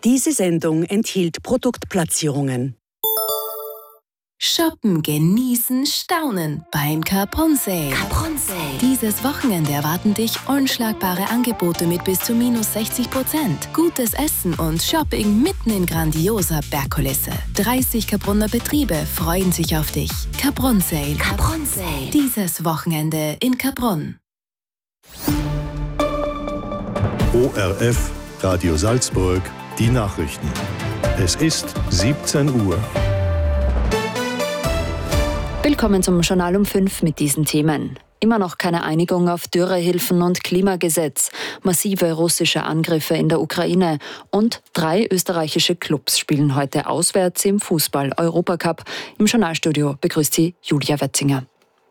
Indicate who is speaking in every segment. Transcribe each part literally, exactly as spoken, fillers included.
Speaker 1: Diese Sendung enthielt Produktplatzierungen.
Speaker 2: Shoppen, genießen, staunen beim Capron Sale. Capron Sale. Dieses Wochenende erwarten dich unschlagbare Angebote mit bis zu minus sechzig Prozent. Gutes Essen und Shopping mitten in grandioser Bergkulisse. dreißig Capronner Betriebe freuen sich auf dich. Capron Sale. Capron Sale. Dieses Wochenende in Capron.
Speaker 3: O R F, Radio Salzburg, die Nachrichten. Es ist siebzehn Uhr.
Speaker 4: Willkommen zum Journal um fünf mit diesen Themen. Immer noch keine Einigung auf Dürrehilfen und Klimagesetz, massive russische Angriffe in der Ukraine und drei österreichische Clubs spielen heute auswärts im Fußball-Europacup. Im Journalstudio begrüßt sie Julia Wetzinger.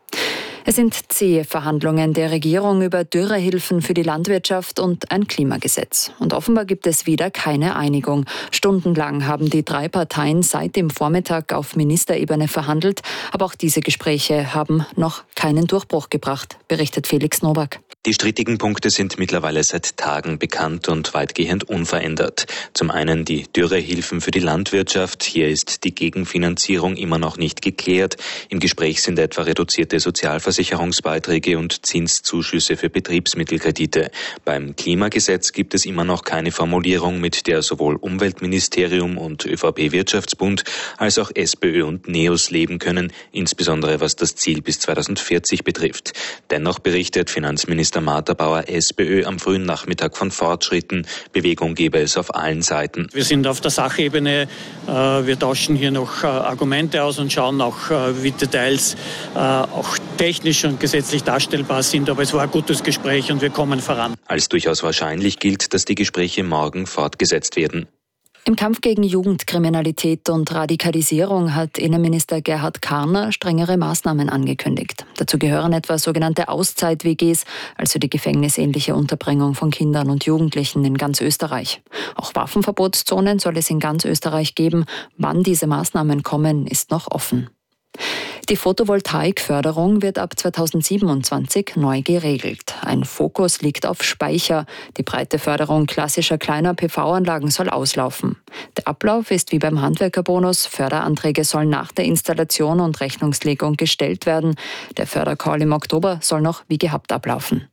Speaker 4: Es sind zähe Verhandlungen der Regierung über Dürrehilfen für die Landwirtschaft und ein Klimagesetz. Und offenbar gibt es wieder keine Einigung. Stundenlang haben die drei Parteien seit dem Vormittag auf Ministerebene verhandelt. Aber auch diese Gespräche haben noch keinen Durchbruch gebracht, berichtet Felix Nowak.
Speaker 5: Die strittigen Punkte sind mittlerweile seit Tagen bekannt und weitgehend unverändert. Zum einen die Dürrehilfen für die Landwirtschaft. Hier ist die Gegenfinanzierung immer noch nicht geklärt. Im Gespräch sind etwa reduzierte Sozialversicherungsbeiträge und Zinszuschüsse für Betriebsmittelkredite. Beim Klimagesetz gibt es immer noch keine Formulierung, mit der sowohl Umweltministerium und ÖVP-Wirtschaftsbund als auch SPÖ und NEOS leben können, insbesondere was das Ziel bis zweitausendvierzig betrifft. Dennoch berichtet Finanzminister Martha Bauer SPÖ am frühen Nachmittag von Fortschritten. Bewegung gebe es auf allen Seiten.
Speaker 6: Wir sind auf der Sachebene. Wir tauschen hier noch Argumente aus und schauen auch, wie Details auch technisch und gesetzlich darstellbar sind. Aber es war ein gutes Gespräch und wir kommen voran.
Speaker 5: Als durchaus wahrscheinlich gilt, dass die Gespräche morgen fortgesetzt werden.
Speaker 4: Im Kampf gegen Jugendkriminalität und Radikalisierung hat Innenminister Gerhard Karner strengere Maßnahmen angekündigt. Dazu gehören etwa sogenannte Auszeit-W Gs, also die gefängnisähnliche Unterbringung von Kindern und Jugendlichen in ganz Österreich. Auch Waffenverbotszonen soll es in ganz Österreich geben. Wann diese Maßnahmen kommen, ist noch offen. Die Photovoltaikförderung wird ab zweitausendsiebenundzwanzig neu geregelt. Ein Fokus liegt auf Speicher. Die breite Förderung klassischer kleiner P V-Anlagen soll auslaufen. Der Ablauf ist wie beim Handwerkerbonus. Förderanträge sollen nach der Installation und Rechnungslegung gestellt werden. Der Fördercall im Oktober soll noch wie gehabt ablaufen.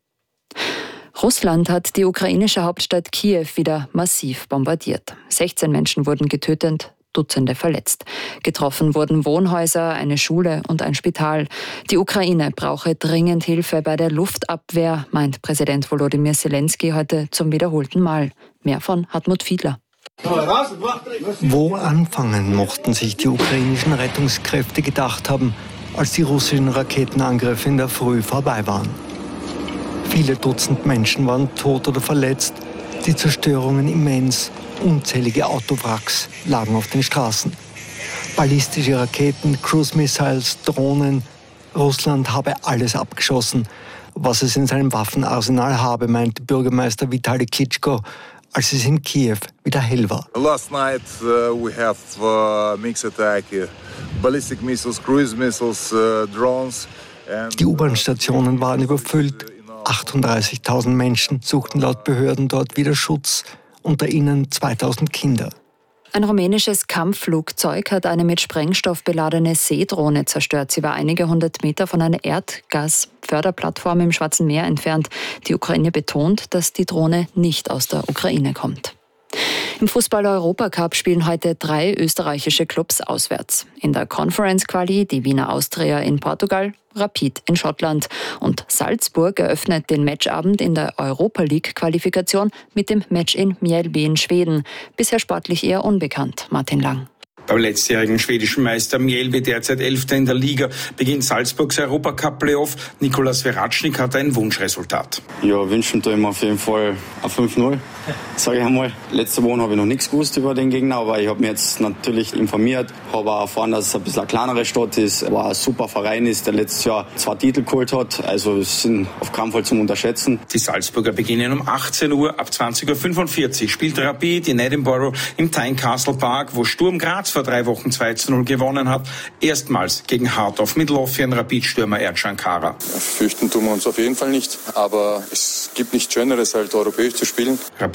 Speaker 4: Russland hat die ukrainische Hauptstadt Kiew wieder massiv bombardiert. sechzehn Menschen wurden getötet, Dutzende verletzt. Getroffen wurden Wohnhäuser, eine Schule und ein Spital. Die Ukraine brauche dringend Hilfe bei der Luftabwehr, meint Präsident Volodymyr Zelensky heute zum wiederholten Mal. Mehr von Hartmut Fiedler.
Speaker 7: Wo anfangen mochten sich die ukrainischen Rettungskräfte gedacht haben, als die russischen Raketenangriffe in der Früh vorbei waren? Viele Dutzend Menschen waren tot oder verletzt, die Zerstörungen immens. Unzählige Autowracks lagen auf den Straßen. Ballistische Raketen, Cruise-Missiles, Drohnen. Russland habe alles abgeschossen, was es in seinem Waffenarsenal habe, meinte Bürgermeister Vitali Klitschko, als es in Kiew wieder hell war.
Speaker 8: Last night uh, we have uh, mixed attack, uh, ballistic missiles, cruise missiles, uh, drones. And,
Speaker 7: Die U-Bahn-Stationen waren überfüllt. achtunddreißigtausend Menschen suchten laut Behörden dort wieder Schutz. Unter ihnen zweitausend Kinder.
Speaker 4: Ein rumänisches Kampfflugzeug hat eine mit Sprengstoff beladene Seedrohne zerstört. Sie war einige hundert Meter von einer Erdgasförderplattform im Schwarzen Meer entfernt. Die Ukraine betont, dass die Drohne nicht aus der Ukraine kommt. Im Fußball-Europacup spielen heute drei österreichische Clubs auswärts. In der Conference-Quali die Wiener Austria in Portugal, Rapid in Schottland. Und Salzburg eröffnet den Matchabend in der Europa-League-Qualifikation mit dem Match in Mjällby in Schweden. Bisher sportlich eher unbekannt. Martin Lang.
Speaker 9: Beim letztjährigen schwedischen Meister Mjällby, derzeit Elfter in der Liga, beginnt Salzburgs Europacup-Playoff. Nikolas Veratschnik hat ein Wunschresultat.
Speaker 10: Ja, wünschen tue ich mir auf jeden Fall ein fünf null, sage ich einmal. Letzte Woche habe ich noch nichts gewusst über den Gegner, aber ich habe mich jetzt natürlich informiert, habe auch erfahren, dass es ein bisschen eine kleinere Stadt ist, aber ein super Verein ist, der letztes Jahr zwei Titel geholt hat. Also es sind auf keinen Fall zum Unterschätzen.
Speaker 9: Die Salzburger beginnen um achtzehn Uhr, ab zwanzig Uhr fünfundvierzig spielt Rapid in Edinburgh im Tynecastle Park, wo Sturm Graz vor drei Wochen zwei zu null gewonnen hat. Erstmals gegen Heart of Midlothian Rapid-Stürmer Erdschan Kara.
Speaker 11: Fürchten tun wir uns auf jeden Fall nicht, aber es gibt nichts Schöneres, als europäisch zu spielen.
Speaker 9: Rapid